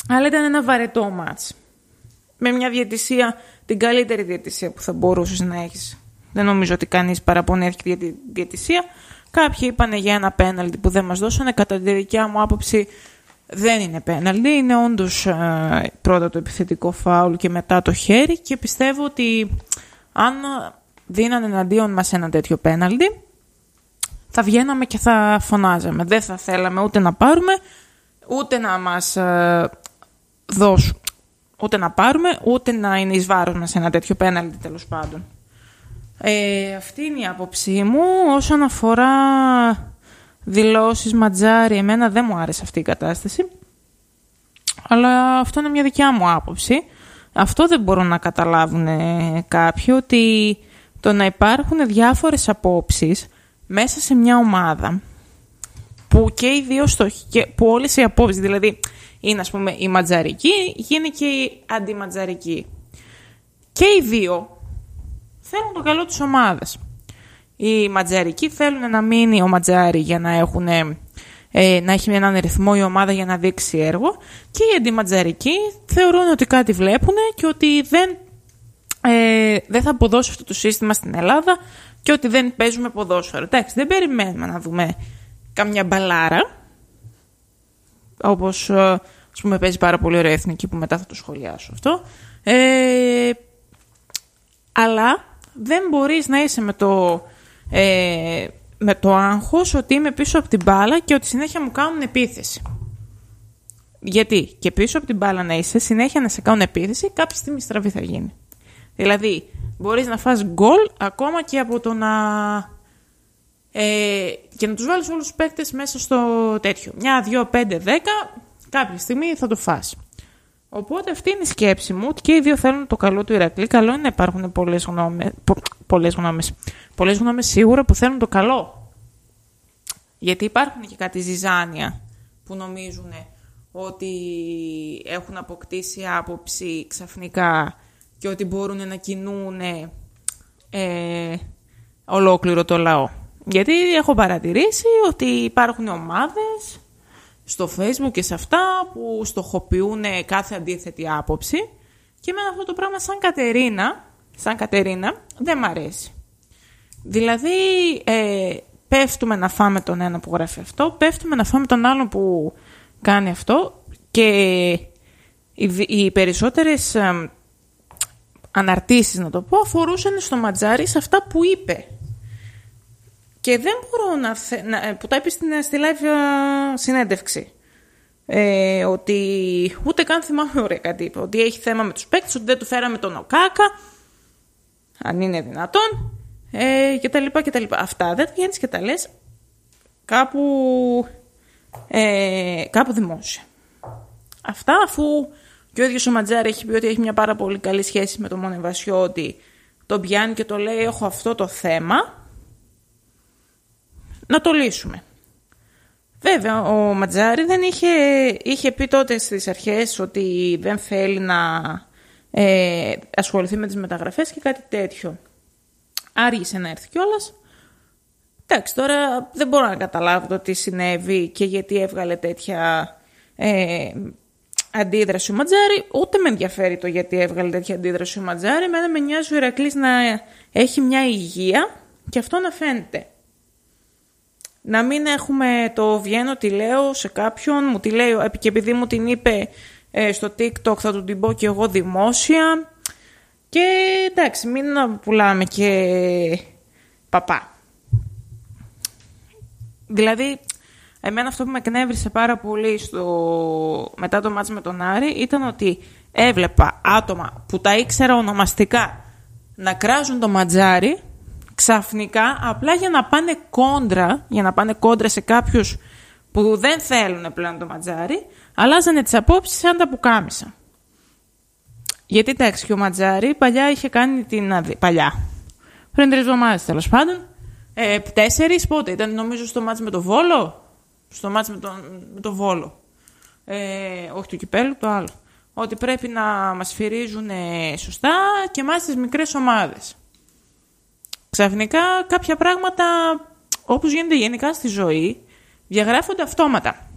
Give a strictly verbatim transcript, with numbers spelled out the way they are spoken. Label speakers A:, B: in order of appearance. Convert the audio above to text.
A: Αλλά ήταν ένα βαρετό μάτς. Με μια διαιτησία, την καλύτερη διαιτησία που θα μπορούσες να έχεις. Δεν νομίζω ότι κανείς παραπονέθηκε για τη διαιτησία. Κάποιοι είπανε για ένα πέναλτι που δεν μας δώσανε. Κατά τη δικιά μου άποψη δεν είναι πέναλτι. Είναι όντως ε, πρώτα το επιθετικό φάουλ και μετά το χέρι. Και πιστεύω ότι αν δίνανε εναντίον μας ένα τέτοιο πέναλτι, θα βγαίναμε και θα φωνάζαμε. Δεν θα θέλαμε ούτε να πάρουμε, ούτε να μας ε, δώσουν. Ούτε να πάρουμε, ούτε να είναι εις βάρος μας ένα τέτοιο πέναλτι, τέλος πάντων. Ε, αυτή είναι η άποψή μου. Όσον αφορά δηλώσεις Ματζάρη, εμένα δεν μου άρεσε αυτή η κατάσταση. Αλλά αυτό είναι μια δικιά μου άποψη. Αυτό δεν μπορούν να καταλάβουν κάποιοι, ότι το να υπάρχουν διάφορες απόψεις μέσα σε μια ομάδα, που και οι δύο στοχοι, που όλες οι απόψεις, δηλαδή είναι ας πούμε η ματζαρική, είναι και η αντιματζαρική. Και οι δύο θέλουν το καλό της ομάδας. Οι ματζαρικοί θέλουν να μείνει ο Ματζάρη για να, έχουν, ε, να έχει έναν ρυθμό η ομάδα για να δείξει έργο, και οι αντιματζαρικοί θεωρούν ότι κάτι βλέπουν και ότι δεν, ε, δεν θα αποδώσει αυτό το σύστημα στην Ελλάδα και ότι δεν παίζουμε ποδόσφαιρο. Εντάξει, δεν περιμένουμε να δούμε καμιά μπαλάρα, όπως ας πούμε παίζει πάρα πολύ ωραία εθνική, που μετά θα το σχολιάσω αυτό. Ε, αλλά δεν μπορείς να είσαι με το, ε, με το άγχος ότι είμαι πίσω από την μπάλα και ότι συνέχεια μου κάνουν επίθεση. Γιατί και πίσω από την μπάλα να είσαι, συνέχεια να σε κάνουν επίθεση, κάποια στιγμή στραβή θα γίνει. Δηλαδή, μπορείς να φας γκολ ακόμα και από το να... Ε, και να τους βάλεις όλους τους παίκτες μέσα στο τέτοιο. Μια, δυο, πέντε, δέκα, κάποια στιγμή θα το φας. Οπότε αυτή είναι η σκέψη μου, ότι και οι δύο θέλουν το καλό του Ηρακλή. Καλό είναι να υπάρχουν πολλές γνώμες, πο, πολλές γνώμες, πολλές γνώμες σίγουρα που θέλουν το καλό. Γιατί υπάρχουν και κάτι ζυζάνια που νομίζουν ότι έχουν αποκτήσει άποψη ξαφνικά και ότι μπορούν να κινούν ε, ολόκληρο το λαό. Γιατί έχω παρατηρήσει ότι υπάρχουν ομάδες στο Facebook και σε αυτά που στοχοποιούν κάθε αντίθετη άποψη, και εμένα αυτό το πράγμα σαν Κατερίνα, σαν Κατερίνα δεν μ' αρέσει. Δηλαδή ε, πέφτουμε να φάμε τον ένα που γράφει αυτό, πέφτουμε να φάμε τον άλλον που κάνει αυτό, και οι, οι περισσότερες ε, αναρτήσεις, να το πω, αφορούσαν στο Ματζάρη σε αυτά που είπε. Και δεν μπορώ να... Θε... να... που τα είπε στην, στη live συνέντευξη. Ε, ότι ούτε καν θυμάμαι ωραία κάτι είπε. Ότι έχει θέμα με τους παίκτες, ότι δεν του φέραμε τον Οκάκα, αν είναι δυνατόν, ε, και τα λοιπά και τα λοιπά. Αυτά δεν βγαίνεις και τα λες κάπου, ε, κάπου δημόσια. Αυτά, αφού και ο ίδιος ο Ματζάρη έχει πει ότι έχει μια πάρα πολύ καλή σχέση με τον Μονεβασιό, ότι τον πιάνει και το λέει, έχω αυτό το θέμα, να το λύσουμε. Βέβαια, ο Ματζάρη δεν είχε, είχε πει τότε στις αρχές ότι δεν θέλει να ε, ασχοληθεί με τις μεταγραφές και κάτι τέτοιο. Άργησε να έρθει κιόλας. Εντάξει, τώρα δεν μπορώ να καταλάβω το τι συνέβη και γιατί έβγαλε τέτοια ε, αντίδραση ο Ματζάρη. Ούτε με ενδιαφέρει το γιατί έβγαλε τέτοια αντίδραση ο Ματζάρη. Εμένα με νοιάζει ο Ηρακλής να έχει μια υγεία και αυτό να φαίνεται. Να μην έχουμε το βγαίνω, τη λέω σε κάποιον, μου τη λέει, και επειδή μου την είπε ε, στο TikTok θα του την πω και εγώ δημόσια. Και εντάξει, μην πουλάμε και παπά. Δηλαδή, εμένα αυτό που με εκνεύρισε πάρα πολύ στο... μετά το μάτς με τον Άρη ήταν ότι έβλεπα άτομα που τα ήξερα ονομαστικά να κράζουν το Ματζάρι ξαφνικά, απλά για να πάνε κόντρα, για να πάνε κόντρα σε κάποιους που δεν θέλουν πλέον το Ματζάρι, αλλάζανε τις απόψεις σαν τα πουκάμισα. Γιατί εντάξει, και ο Ματζάρι παλιά είχε κάνει την αδει... παλιά, πριν τρεις εβδομάδες τέλος πάντων, ε, τέσσερις, πότε ήταν, νομίζω στο μάτς με το Βόλο, στο μάτς με, με το Βόλο, ε, όχι του Κυπέλλου, το άλλο, ότι πρέπει να μας φυρίζουν σωστά και εμάς τις μικρές ομάδες. Ξαφνικά κάποια πράγματα, όπως γίνεται γενικά στη ζωή, διαγράφονται αυτόματα.